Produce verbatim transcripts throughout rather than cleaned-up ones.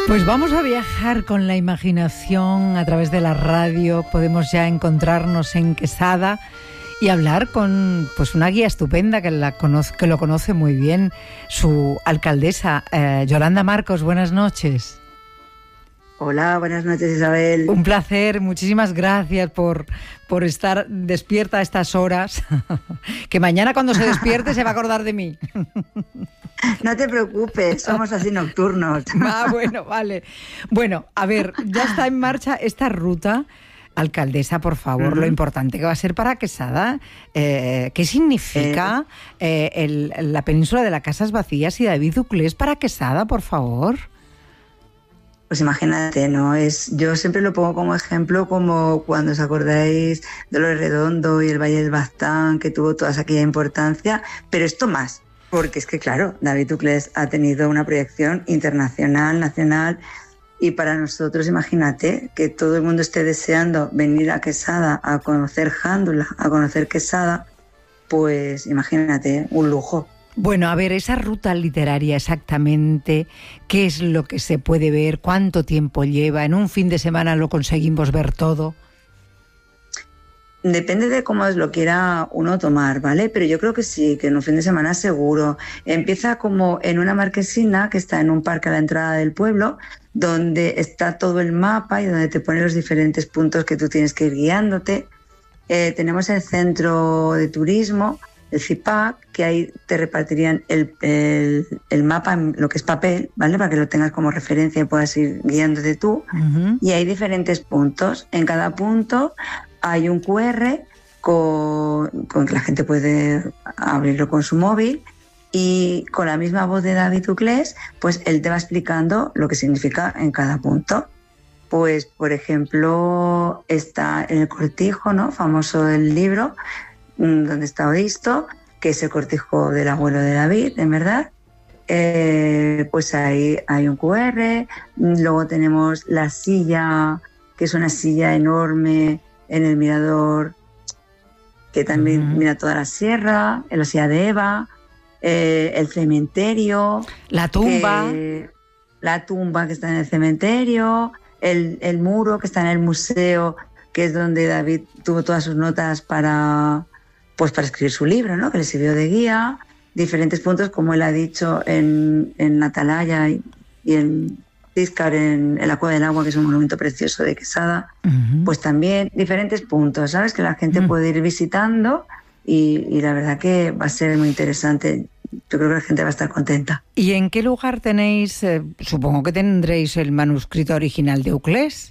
Pues vamos a viajar con la imaginación a través de la radio. Podemos ya encontrarnos en Quesada y hablar con pues una guía estupenda que, la conoce, que lo conoce muy bien, su alcaldesa, eh, Yolanda Marcos. Buenas noches. Hola, buenas noches, Isabel. Un placer, muchísimas gracias por, por estar despierta a estas horas. Que mañana cuando se despierte se va a acordar de mí. No te preocupes, somos así nocturnos. Ah, bueno, vale. Bueno, a ver, ya está en marcha esta ruta. Alcaldesa, por favor, uh-huh. Lo importante que va a ser para Quesada. Eh, ¿Qué significa eh, el, la península de las Casas Vacías y David Uclés para Quesada, por favor? Pues imagínate, ¿no? Es, yo siempre lo pongo como ejemplo, como cuando os acordáis de Dolores Redondo y el Valle del Baztán, que tuvo toda aquella importancia, pero esto más, porque es que, claro, David Uclés ha tenido una proyección internacional, nacional, y para nosotros, imagínate, que todo el mundo esté deseando venir a Quesada a conocer Jándula, a conocer Quesada, pues imagínate, un lujo. Bueno, a ver, esa ruta literaria exactamente, ¿qué es lo que se puede ver? ¿Cuánto tiempo lleva? ¿En un fin de semana lo conseguimos ver todo? Depende de cómo lo quiera uno tomar, ¿vale? Pero yo creo que sí, que en un fin de semana seguro. Empieza como en una marquesina que está en un parque a la entrada del pueblo, donde está todo el mapa y donde te pone los diferentes puntos que tú tienes que ir guiándote. Eh, tenemos el centro de turismo, el CIPAC, que ahí te repartirían el, el, el mapa en lo que es papel, ¿vale? Para que lo tengas como referencia y puedas ir guiándote tú. Uh-huh. Y hay diferentes puntos. En cada punto hay un cu erre con, con que la gente puede abrirlo con su móvil y con la misma voz de David Uclés, pues él te va explicando lo que significa en cada punto. Pues, por ejemplo, está el cortijo, ¿no? Famoso del libro, donde está Odisto, que es el cortijo del abuelo de David, en verdad. Eh, pues ahí hay un cu erre. Luego tenemos la silla, que es una silla enorme en el mirador, que también uh-huh. mira toda la sierra, en la silla de Eva, eh, el cementerio. La tumba. Que, la tumba que está en el cementerio, el, el muro que está en el museo, que es donde David tuvo todas sus notas para... pues para escribir su libro, ¿no? Que le sirvió de guía, diferentes puntos, como él ha dicho, en, en Atalaya y, y en Císcar, en, en la Cueva del Agua, que es un monumento precioso de Quesada, uh-huh. pues también diferentes puntos, ¿sabes? Que la gente uh-huh. puede ir visitando y, y la verdad que va a ser muy interesante. Yo creo que la gente va a estar contenta. ¿Y en qué lugar tenéis, eh, supongo que tendréis el manuscrito original de Uclés?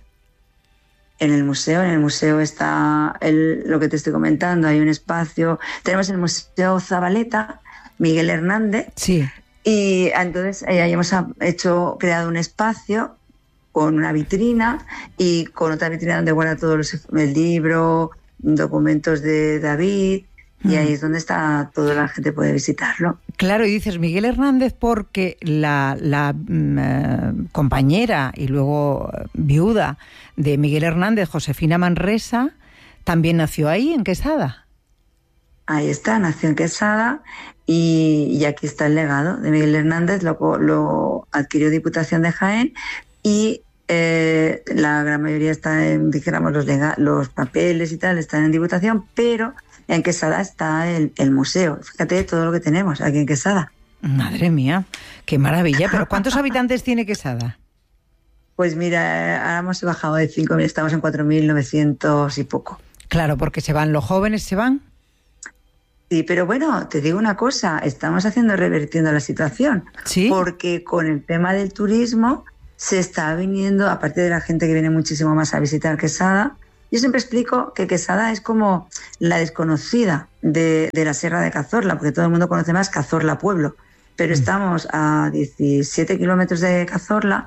En el museo, en el museo está el, lo que te estoy comentando, hay un espacio, tenemos el Museo Zabaleta, Miguel Hernández, sí. Y entonces eh, ahí hemos hecho, creado un espacio con una vitrina y con otra vitrina donde guarda todos los el libro, documentos de David, mm. y ahí es donde está toda la gente puede visitarlo. Claro, y dices Miguel Hernández porque la, la eh, compañera y luego viuda de Miguel Hernández, Josefina Manresa, también nació ahí, en Quesada. Ahí está, nació en Quesada y, y aquí está el legado de Miguel Hernández, lo, lo adquirió Diputación de Jaén y eh, la gran mayoría está en, dijéramos, los, lega, los papeles y tal, están en Diputación, pero en Quesada está el, el museo. Fíjate todo lo que tenemos aquí en Quesada. Madre mía, qué maravilla. ¿Pero cuántos habitantes tiene Quesada? Pues mira, ahora hemos bajado de cinco mil, estamos en cuatro mil novecientos y poco. Claro, porque se van, los jóvenes se van. Sí, pero bueno, te digo una cosa, estamos haciendo revertiendo la situación. ¿Sí? Porque con el tema del turismo se está viniendo, aparte de la gente que viene muchísimo más a visitar Quesada, yo siempre explico que Quesada es como la desconocida de, de la Sierra de Cazorla, porque todo el mundo conoce más Cazorla pueblo, pero mm. estamos a diecisiete kilómetros de Cazorla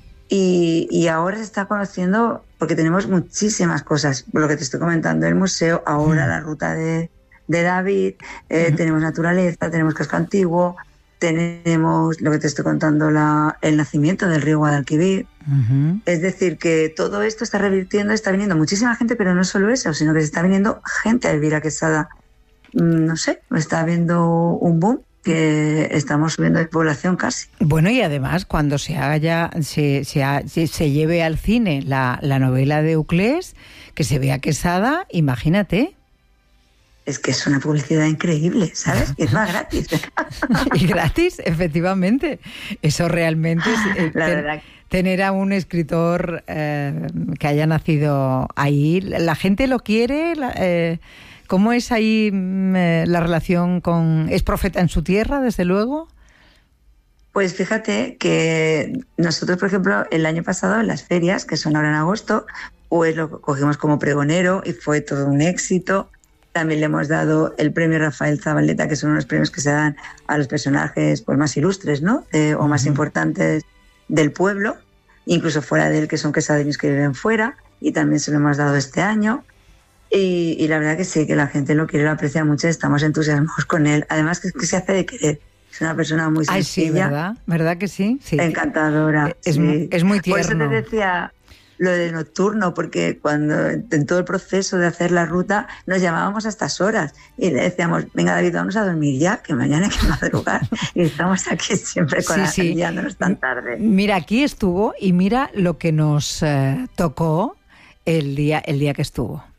y, y ahora se está conociendo porque tenemos muchísimas cosas, por lo que te estoy comentando, el museo, ahora mm. la ruta de... de David, eh, uh-huh. tenemos naturaleza, tenemos casco antiguo, tenemos lo que te estoy contando, la, el nacimiento del río Guadalquivir. Uh-huh. Es decir, que todo esto está revirtiendo, está viniendo muchísima gente, pero no solo eso, sino que se está viniendo gente a vivir a Quesada. No sé, está habiendo un boom que estamos subiendo de población casi. Bueno, y además cuando se haga ya, se, se, ha, se, se lleve al cine la, la novela de Euclés, que se vea Quesada, imagínate. Es que es una publicidad increíble, ¿sabes? Y es más gratis. Y gratis, efectivamente. Eso realmente es... Eh, la ten, verdad. Tener a un escritor eh, que haya nacido ahí, la gente lo quiere... La, eh, ¿Cómo es ahí eh, la relación con... ¿Es profeta en su tierra, desde luego? Pues fíjate que nosotros, por ejemplo, el año pasado en las ferias, que son ahora en agosto, pues lo cogimos como pregonero y fue todo un éxito. También le hemos dado el premio Rafael Zabaleta, que son unos premios que se dan a los personajes pues, más ilustres, ¿no? Eh, o más uh-huh. importantes del pueblo, incluso fuera de él, que son quesadeños que viven fuera, y también se lo hemos dado este año. Y, y la verdad que sí, que la gente lo quiere, lo aprecia mucho, estamos entusiasmados con él. Además que, que se hace de querer. Es una persona muy sencilla. Ay, sí, ¿verdad? ¿Verdad que sí? Sí. Encantadora. Es, sí. es muy tierno. Por eso te decía lo de nocturno, porque cuando en todo el proceso de hacer la ruta nos llamábamos a estas horas y le decíamos, venga David, vamos a dormir ya, que mañana hay que madrugar. Y estamos aquí siempre con sí, la, sí. liándonos tan tarde. Mira, aquí estuvo y mira lo que nos eh, tocó el día, el día que estuvo.